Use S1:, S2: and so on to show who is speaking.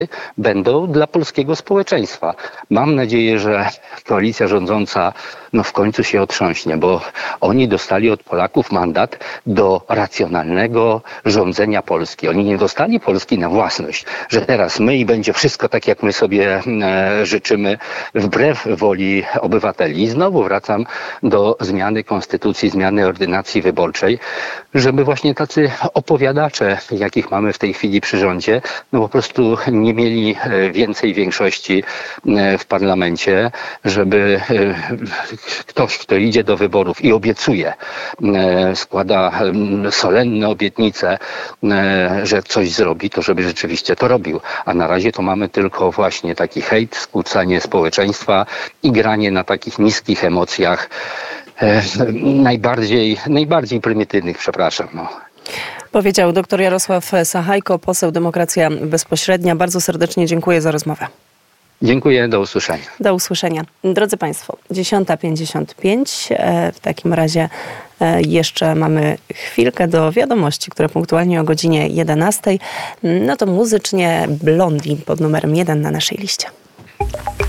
S1: będą dla polskiego społeczeństwa. Mam nadzieję, że koalicja rządząca w końcu się otrząśnie, bo oni dostali od Polaków mandat do racjonalnego rządzenia Polski. Oni nie dostali Polski na własność, że teraz my i będzie wszystko tak, jak my sobie życzymy, wbrew woli obywateli. I znowu wracam do zmiany konstytucji, zmiany ordynacji wyborczej, żeby właśnie tacy opowiadacze, jakich mamy w tej chwili przy rządzie, po prostu nie mieli więcej większości w parlamencie, żeby ktoś, kto idzie do wyborów i obiecuje, składa solenne obietnice, że coś zrobi, to żeby rzeczywiście to robił. A na razie to mamy tylko właśnie taki hejt, skłócanie społeczeństwa i granie na takich niskich emocjach, najbardziej prymitywnych, przepraszam.
S2: Powiedział dr Jarosław Sachajko, poseł Demokracja Bezpośrednia. Bardzo serdecznie dziękuję za rozmowę.
S1: Dziękuję, do usłyszenia.
S2: Do usłyszenia. Drodzy Państwo, 10:55. W takim razie jeszcze mamy chwilkę do wiadomości, które punktualnie o godzinie 11:00. No to muzycznie Blondie pod numerem 1 na naszej liście.